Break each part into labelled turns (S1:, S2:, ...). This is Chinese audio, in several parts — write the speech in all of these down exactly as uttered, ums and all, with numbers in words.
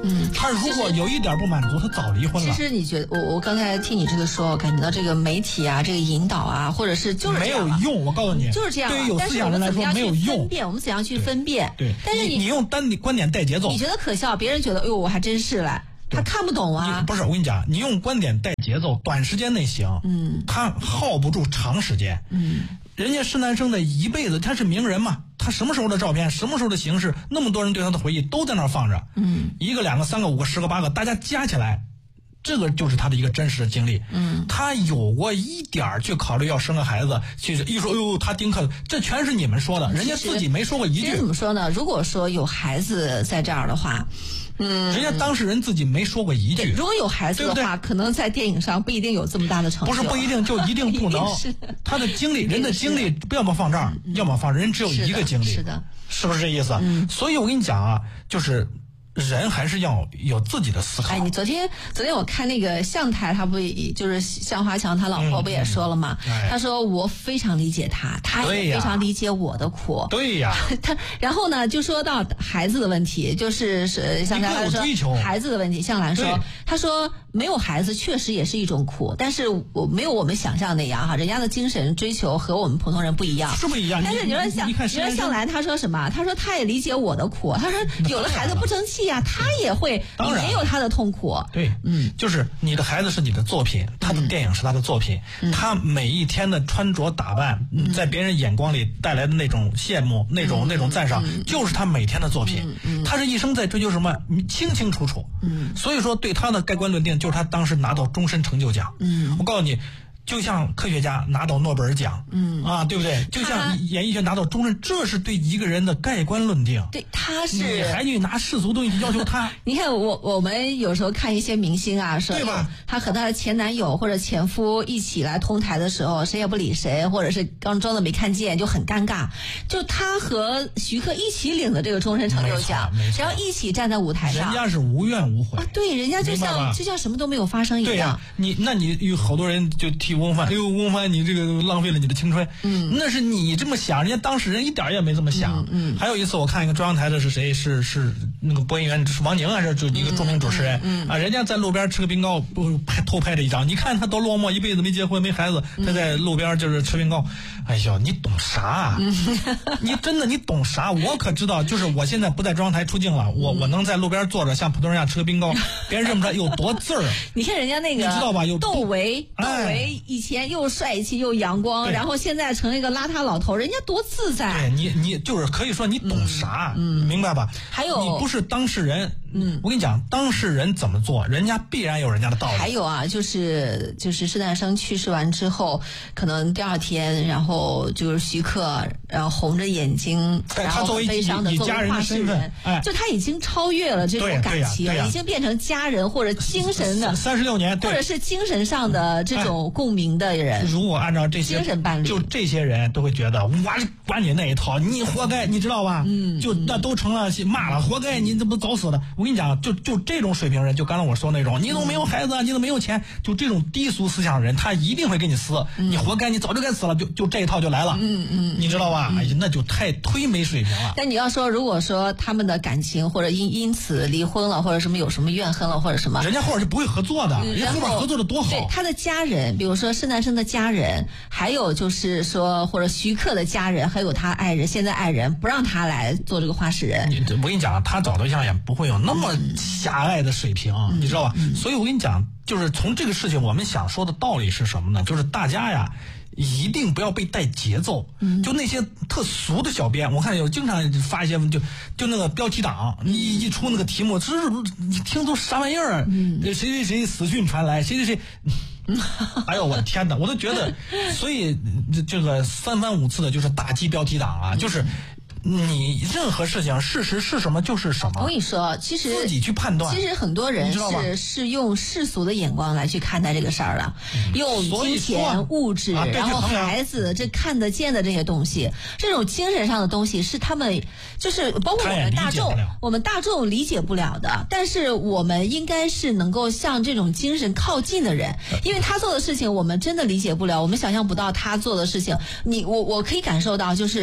S1: 嗯，他如果有一点不满足，他早离婚了。
S2: 其实你觉得，我我刚才听你这个说，我感觉到这个媒体啊，这个引导啊，或者是就是
S1: 没有用。我告诉你，
S2: 就是这样。
S1: 对于有思想人来说没有用。
S2: 分辨，我们怎样去分辨？
S1: 对，对
S2: 但是你
S1: 你用单观点带节奏，
S2: 你觉得可笑，别人觉得哎呦我还真是嘞。他看不懂啊！
S1: 不是，我跟你讲，你用观点带节奏，短时间内行，
S2: 嗯，
S1: 他耗不住长时间，
S2: 嗯，
S1: 人家施南生的一辈子，他是名人嘛，他什么时候的照片，什么时候的形式，那么多人对他的回忆都在那儿放着，
S2: 嗯，
S1: 一个、两个、三个、五个、十个、八个，大家加起来，这个就是他的一个真实的经历，
S2: 嗯，
S1: 他有过一点去考虑要生个孩子，其实一说，哎呦，他丁克，这全是你们说的，人家自己没说过一句。
S2: 其实怎么说呢？如果说有孩子在这儿的话。嗯，
S1: 人家当事人自己没说过一句。
S2: 如果有孩子的话，对对，可能在电影上不一定有这么大的成就。
S1: 不是不一定就一定不能。他的经历，人的经历，要么放这儿，
S2: 嗯、
S1: 要么放人只有一个经历。
S2: 是的，
S1: 是不是这意思？
S2: 嗯。
S1: 所以我跟你讲啊，就是人还是要有自己的思考。
S2: 哎，你昨天昨天我看那个向台，他不就是向华强他老婆不也说了吗？
S1: 嗯哎、
S2: 他说我非常理解他，他也非常理解我的苦。
S1: 对呀。
S2: 他然后呢，就说到孩子的问题，就是是向台来说孩子的问题。向兰说，他说没有孩子确实也是一种苦，但是我没有我们想象那样哈，人家的精神追求和我们普通人不一样，
S1: 是不一样。
S2: 但是你说向
S1: 你看
S2: 你说向兰他说什么？他说他也理解我的苦，他说有了孩子不争气啊，他也会也有他的痛苦。
S1: 对，嗯，就是你的孩子是你的作品，他的电影是他的作品，
S2: 嗯、
S1: 他每一天的穿着打扮，
S2: 嗯、
S1: 在别人眼光里带来的那种羡慕、那种、
S2: 嗯、
S1: 那种赞赏，
S2: 嗯、
S1: 就是他每天的作品。
S2: 嗯嗯、
S1: 他是一生在追求什么，清清楚楚。
S2: 嗯，
S1: 所以说对他的盖棺论定，就是他当时拿到终身成就奖。
S2: 嗯，
S1: 我告诉你。就像科学家拿到诺贝尔奖，
S2: 嗯
S1: 啊，对不对？就像演艺圈拿到终身，这是对一个人的盖棺论定。
S2: 对，他是
S1: 你还去拿世俗东西去要求他？
S2: 你看我我们有时候看一些明星啊，说
S1: 对吧？
S2: 他和他的前男友或者前夫一起来同台的时候，谁也不理谁，或者是刚装的没看见，就很尴尬。就他和徐克一起领的这个终身成就奖，然后一起站在舞台上，
S1: 人家是无怨无悔。
S2: 啊，对，人家就像就像什么都没有发生一样。
S1: 对呀、啊，你那你有好多人就替翁帆，哎呦，翁帆你这个浪费了你的青春。
S2: 嗯，
S1: 那是你这么想，人家当事人一点也没这么想。
S2: 嗯，嗯
S1: 还有一次我看一个中央台的是谁？是是那个播音员是王宁还是就一个著名主持人？
S2: 嗯, 嗯, 嗯
S1: 啊，人家在路边吃个冰糕，不拍偷拍了一张。你看他多落寞，一辈子没结婚没孩子，他在路边就是吃冰糕。哎呦，你懂啥、啊？
S2: 嗯、
S1: 你真的你懂啥？我可知道，就是我现在不在中央台出镜了，我我能在路边坐着像普通人一样吃个冰糕，别人认不出来有多字儿。
S2: 你看人家那个，
S1: 你知道吧？有
S2: 窦唯，窦唯以前又帅气又阳光，然后现在成了一个邋遢老头，人家多自在。
S1: 对你，你就是可以说你懂啥，
S2: 嗯，
S1: 明白吧？
S2: 还有
S1: 你不是当事人，
S2: 嗯，
S1: 我跟你讲，当事人怎么做，人家必然有人家的道理。
S2: 还有啊，就是就是施南生去世完之后，可能第二天，然后就是徐克，然后红着眼睛，然后悲伤的作为话事人，
S1: 哎，
S2: 就他已经超越了这种感情，已经变成家人或者精神的
S1: 三十六年，
S2: 或者是精神上的这种共鸣的人。
S1: 如果按照这些
S2: 精神伴侣，
S1: 就这些人都会觉得，我管你那一套，你活该，你知道吧？
S2: 嗯，
S1: 就那都成了骂了，活该，你这不早死的。我跟你讲，就就这种水平人，就刚才我说那种，你都没有孩子，你都没有钱，就这种低俗思想的人，他一定会跟你撕，
S2: 嗯、
S1: 你活该，你早就该死了，就就这一套就来了。
S2: 嗯嗯，
S1: 你知道吧？哎呀，那就太忒没水平了。
S2: 但你要说，如果说他们的感情或者因因此离婚了，或者什么有什么怨恨了，或者什么，
S1: 人家后边是不会合作的，人家后边合作的多好。
S2: 对他的家人，比如说施南生的家人，还有就是说或者徐克的家人，还有他爱人，现在爱人不让他来做这个话事人。
S1: 你我跟你讲，他找对象也不会有那么狭隘的水平，
S2: 嗯、
S1: 你知道吧？
S2: 嗯、
S1: 所以我跟你讲，就是从这个事情，我们想说的道理是什么呢？就是大家呀。一定不要被带节奏，
S2: 嗯、
S1: 就那些特俗的小编，我看有经常发一些就就那个标题党，
S2: 嗯、
S1: 一一出那个题目，这是你听都啥玩意儿？
S2: 嗯、
S1: 谁谁谁死讯传来，谁谁谁，哎呦我的天哪，我都觉得，所以这个三番五次的就是打击标题党啊，就是。你任何事情，事实是什么就是什么。
S2: 我跟你说，其实
S1: 自己去判断。
S2: 其实很多人是是用世俗的眼光来去看待这个事儿的，嗯、用金钱、物质，
S1: 啊、
S2: 然后孩子这看得见的这些东西，这种精神上的东西是他们就是包括我们大众，我们大众理解不了的。但是我们应该是能够向这种精神靠近的人，因为他做的事情我们真的理解不了，我们想象不到他做的事情。你我我可以感受到，就是他。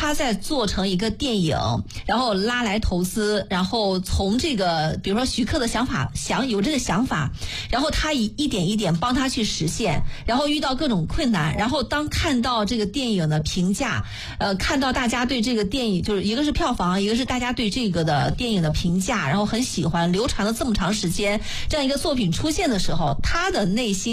S2: 他在做成一个电影，然后拉来投资，然后从这个比如说徐克的想法想有这个想法，然后他一一点一点帮他去实现，然后遇到各种困难，然后当看到这个电影的评价，呃，看到大家对这个电影就是一个是票房，一个是大家对这个的电影的评价，然后很喜欢，流传了这么长时间，这样一个作品出现的时候，他的内心